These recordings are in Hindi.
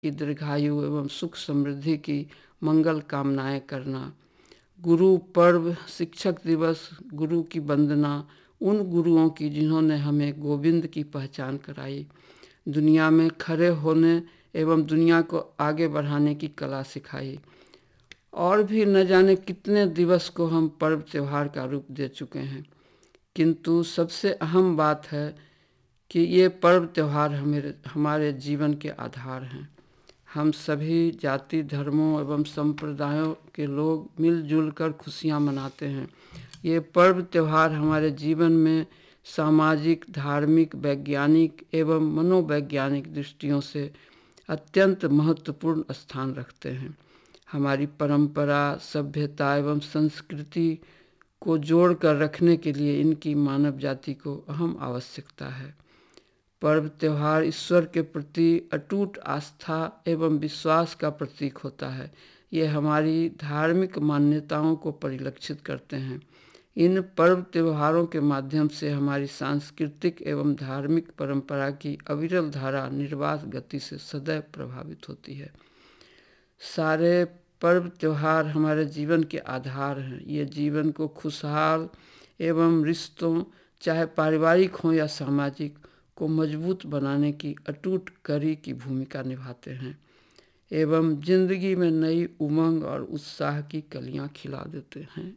की दीर्घायु एवं सुख समृद्धि की मंगल कामनाएं करना। गुरु पर्व, शिक्षक दिवस, गुरु की वंदना उन गुरुओं की जिन्होंने हमें गोविंद की पहचान कराई, दुनिया में खड़े होने एवं दुनिया को आगे बढ़ाने की कला सिखाई। और भी न जाने कितने दिवस को हम पर्व त्योहार का रूप दे चुके हैं, किंतु सबसे अहम बात है कि ये पर्व त्योहार हमारे जीवन के आधार हैं। हम सभी जाति, धर्मों एवं संप्रदायों के लोग मिलजुल कर खुशियाँ मनाते हैं। ये पर्व त्योहार हमारे जीवन में सामाजिक, धार्मिक, वैज्ञानिक एवं मनोवैज्ञानिक दृष्टियों से अत्यंत महत्वपूर्ण स्थान रखते हैं। हमारी परंपरा, सभ्यता एवं संस्कृति को जोड़ कर रखने के लिए इनकी मानव जाति को अहम आवश्यकता है। पर्व त्योहार ईश्वर के प्रति अटूट आस्था एवं विश्वास का प्रतीक होता है। ये हमारी धार्मिक मान्यताओं को परिलक्षित करते हैं। इन पर्व त्योहारों के माध्यम से हमारी सांस्कृतिक एवं धार्मिक परंपरा की अविरल धारा निर्बाध गति से सदैव प्रभावित होती है। सारे पर्व त्योहार हमारे जीवन के आधार हैं। ये जीवन को खुशहाल एवं रिश्तों, चाहे पारिवारिक हों या सामाजिक, को मजबूत बनाने की अटूट कड़ी की भूमिका निभाते हैं एवं जिंदगी में नई उमंग और उत्साह की कलियां खिला देते हैं।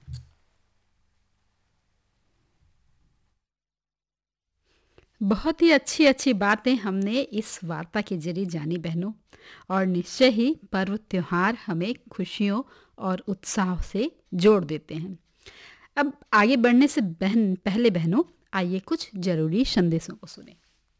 बहुत ही अच्छी अच्छी बातें हमने इस वार्ता के जरिए जानी बहनों, और निश्चय ही पर्व त्योहार हमें खुशियों और उत्साह से जोड़ देते हैं। अब आगे बढ़ने से पहले बहनों, आइए कुछ जरूरी संदेशों को सुने।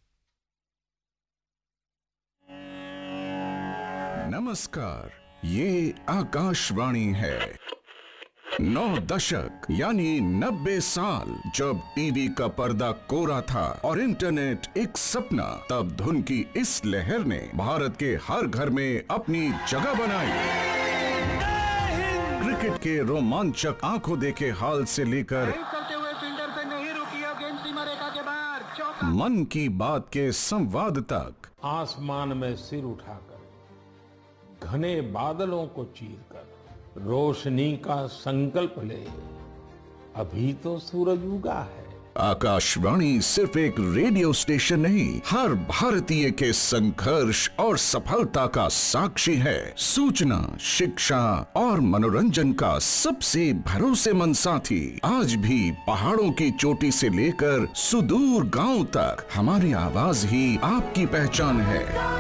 नमस्कार, ये आकाशवाणी है। 9 दशक यानी 90 साल जब टीवी का पर्दा कोरा था और इंटरनेट एक सपना, तब धुन की इस लहर ने भारत के हर घर में अपनी जगह बनाई। क्रिकेट के रोमांचक आंखों देखे हाल से लेकर मन की बात के संवाद तक, आसमान में सिर उठाकर घने बादलों को चीरकर रोशनी का संकल्प ले, अभी तो सूरज उगा है। आकाशवाणी सिर्फ एक रेडियो स्टेशन नहीं, हर भारतीय के संघर्ष और सफलता का साक्षी है। सूचना, शिक्षा और मनोरंजन का सबसे भरोसेमंद साथी। आज भी पहाड़ों की चोटी से लेकर सुदूर गांव तक हमारी आवाज ही आपकी पहचान है।